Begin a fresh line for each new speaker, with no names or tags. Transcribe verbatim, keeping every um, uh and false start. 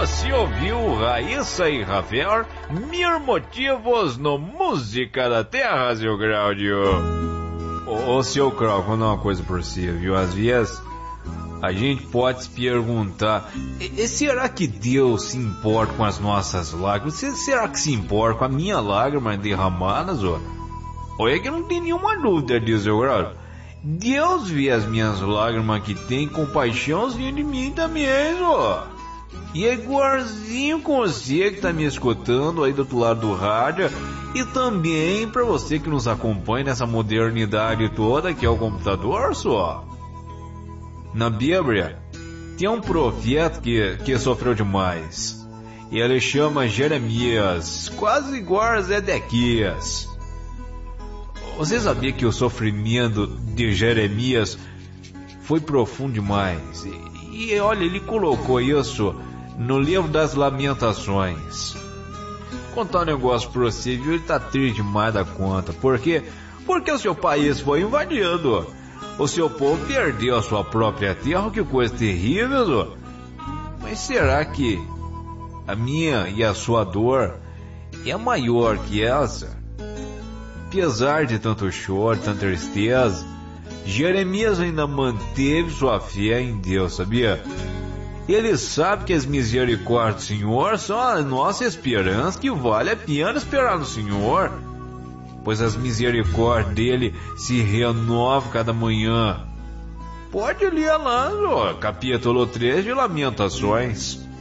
Você ouviu Raíssa e Ravel, Mil Motivos no Música da Terra, seu Cláudio. Ô, ô seu Cláudio, vou dar uma coisa por você, viu? Às vezes a gente pode se perguntar, e, e será que Deus se importa com as nossas lágrimas? Será que se importa com a minha lágrima derramadas, ó? Olha que não tem nenhuma dúvida disso, seu Cláudio. Deus vê as minhas lágrimas que tem compaixãozinho de mim também, ó. E é igualzinho com você que tá me escutando aí do outro lado do rádio. E também para você que nos acompanha nessa modernidade toda que é o computador, só. Na Bíblia tem um profeta que, que sofreu demais. E ele chama Jeremias, quase igual a Zedequias. Você sabia que o sofrimento de Jeremias foi profundo demais? E, e olha, ele colocou isso no livro das Lamentações. Vou contar um negócio pra você, viu? Ele tá triste demais da conta. Por quê? Porque o seu país foi invadido. O seu povo perdeu a sua própria terra. Que coisa terrível. Mas será que a minha e a sua dor é maior que essa? Apesar de tanto choro, tanta tristeza, Jeremias ainda manteve sua fé em Deus, sabia? Ele sabe que as misericórdias do Senhor são a nossa esperança, que vale a pena esperar no Senhor, pois as misericórdias dele se renovam cada manhã. Pode ler lá no capítulo três de Lamentações.